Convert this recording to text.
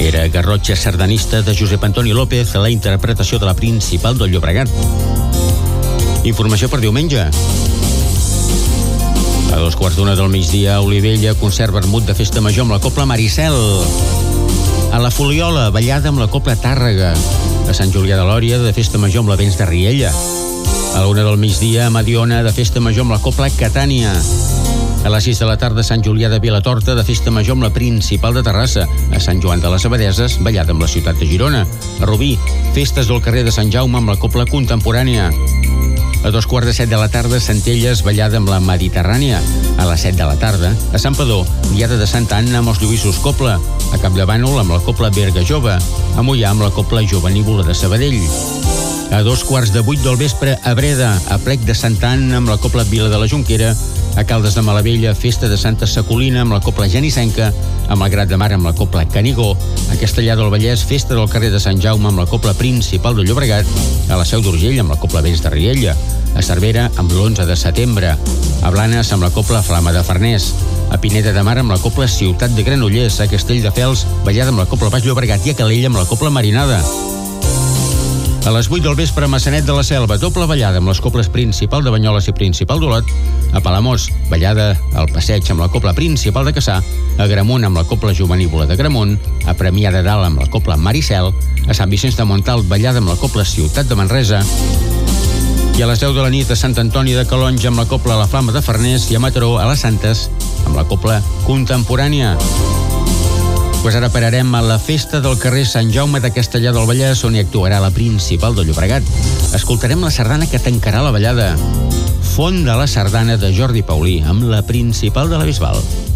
Era Garrotxa sardanista de Josep Antoni López a la interpretació de la Principal del Llobregat. Informació per diumenge. A 2:15 del migdia, a Olivella, concert vermut de festa major amb la Cobla Maricel. A la Foliola, ballada amb la Cobla Tàrrega. A Sant Julià de Lòria, de festa major amb la Vents de Riella. A la 1 del migdia, a Mediona, de festa major amb la Cobla Catània. A les 6 de la tarda, a Sant Julià de Vilatorta, de festa major amb la Principal de Terrassa. A Sant Joan de les Abadeses, ballada amb la ciutat de Girona. A Rubí, festes del carrer de Sant Jaume amb la Cobla Contemporània. A 2:15 de la tarda, a Centelles, ballada amb la Mediterrània. A les 7 de la tarda, a Santpedor, diada de Santa Anna amb els Lluïssos Cobla. A Capdavànol, amb la Cobla Berga Jove. A Moià, amb la Cobla Jovenívola de Sabadell. A 7:15 del vespre, a Breda, a Plec de Santa Anna amb la Cobla Vila de la Jonquera. A Caldes de Malavella, festa de Santa Sacolina amb la Cobla Genissenca. A Malgrat de Mar amb la Cobla Canigó. A Castellar del Vallès, festa del carrer de Sant Jaume amb la Cobla Principal de Llobregat. A la Seu d'Urgell amb la Cobla Vents de Riella. A Cervera amb l'11 de setembre. A Blanes amb la Cobla Flama de Farners. A Pineda de Mar amb la Cobla Ciutat de Granollers. A Castelldefels, ballada amb la Cobla Baix Llobregat. I a Calella amb la Cobla Marinada. A les 8 del vespre, a Maçanet de la Selva, doble ballada amb les Cobles Principal de Banyoles i Principal d'Olot. A Palamós, ballada al Passeig amb la Cobla Principal de Cassà. A Gramunt amb la Cobla Jovenívola de Gramunt. A Premià de Dalt amb la Cobla Maricel. A Sant Vicenç de Montalt, ballada amb la Cobla Ciutat de Manresa. I a les 10 de la nit, a Sant Antoni de Calonge amb la Cobla La Flama de Farners. I a Mataró, a les Santes, amb la Cobla Contemporània. Pues ara pararem a la festa del carrer Sant Jaume de Castellar del Vallès, on hi actuarà la Principal de Llobregat. Escoltarem la sardana que tancarà la ballada. Font de la sardana de Jordi Paulí, amb la Principal de la Bisbal.